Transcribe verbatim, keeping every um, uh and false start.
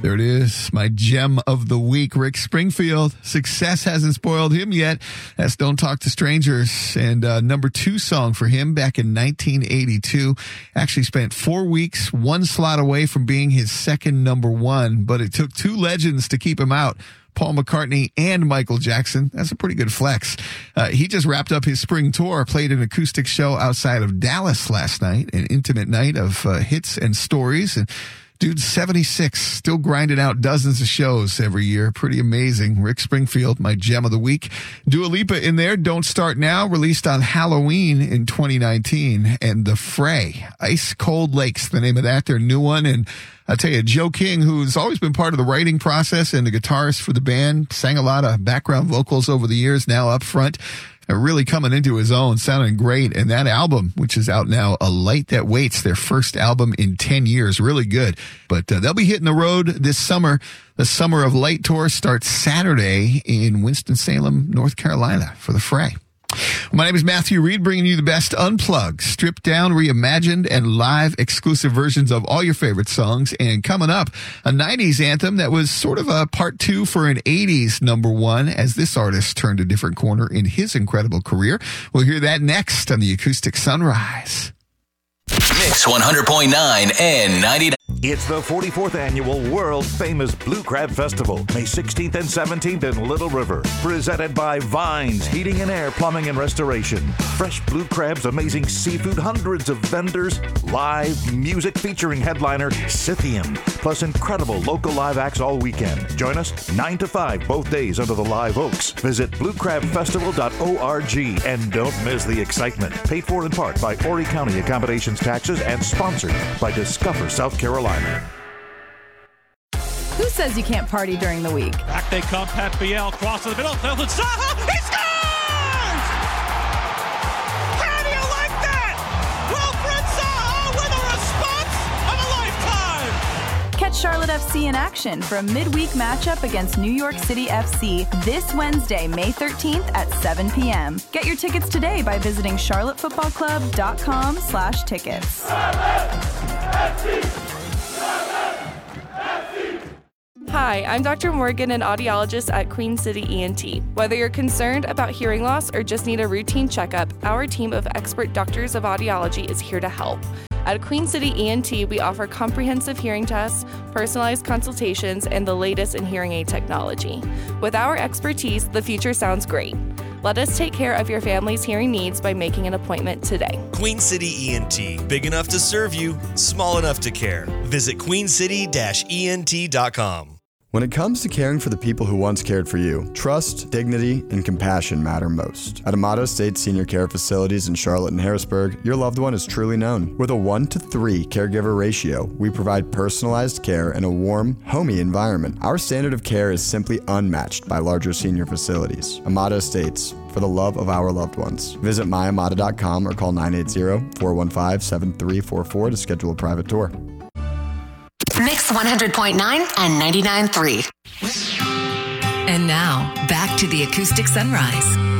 There it is, my gem of the week, Rick Springfield. Success hasn't spoiled him yet. That's Don't Talk to Strangers. And uh, number two song for him back in nineteen eighty-two. Actually spent four weeks, one slot away from being his second number one. But it took two legends to keep him out. Paul McCartney and Michael Jackson. That's a pretty good flex. Uh, he just wrapped up his spring tour, played an acoustic show outside of Dallas last night, an intimate night of uh, hits and stories. And dude's seventy-six, still grinding out dozens of shows every year. Pretty amazing. Rick Springfield, my gem of the week. Dua Lipa in there, Don't Start Now, released on Halloween in twenty nineteen. And The Fray, Ice Cold Lakes, the name of that, their new one. And I'll tell you, Joe King, who's always been part of the writing process and the guitarist for the band, sang a lot of background vocals over the years, now up front. Really coming into his own, sounding great. And that album, which is out now, A Light That Waits, their first album in ten years, really good. But uh, they'll be hitting the road this summer. The Summer of Light tour starts Saturday in Winston-Salem, North Carolina for The Fray. My name is Matthew Reed, bringing you the best unplugged, stripped down, reimagined, and live exclusive versions of all your favorite songs. And coming up, a nineties anthem that was sort of a part two for an eighties number one as this artist turned a different corner in his incredible career. We'll hear that next on the Acoustic Sunrise. Mix one hundred point nine and ninety-nine. It's the forty-fourth annual world-famous Blue Crab Festival, May sixteenth and seventeenth in Little River. Presented by Vines Heating and Air Plumbing and Restoration. Fresh blue crabs, amazing seafood, hundreds of vendors, live music featuring headliner Scythian, plus incredible local live acts all weekend. Join us nine to five both days under the live oaks. Visit blue crab festival dot org and don't miss the excitement. Paid for in part by Horry County Accommodations Taxes and sponsored by Discover South Carolina. Who says you can't party during the week? Back they come, Pat Biel, cross to the middle, Felton Saha, he scores! How do you like that? Wilfred Saha with a response of a lifetime! Catch Charlotte F C in action for a midweek matchup against New York City F C this Wednesday, May thirteenth at seven p.m. Get your tickets today by visiting charlotte football club dot com slash tickets. Hi, I'm Doctor Morgan, an audiologist at Queen City E N T. Whether you're concerned about hearing loss or just need a routine checkup, our team of expert doctors of audiology is here to help. At Queen City E N T, we offer comprehensive hearing tests, personalized consultations, and the latest in hearing aid technology. With our expertise, the future sounds great. Let us take care of your family's hearing needs by making an appointment today. Queen City E N T, big enough to serve you, small enough to care. Visit queen city dash e n t dot com. When it comes to caring for the people who once cared for you, trust, dignity, and compassion matter most. At Amato State Senior Care Facilities in Charlotte and Harrisburg, your loved one is truly known. With a one to three caregiver ratio, we provide personalized care in a warm, homey environment. Our standard of care is simply unmatched by larger senior facilities. Amato Estates, for the love of our loved ones. Visit my amata dot com or call nine eight zero, four one five, seven three four four to schedule a private tour. Mix one hundred point nine and ninety-nine point three. And now, back to the Acoustic Sunrise.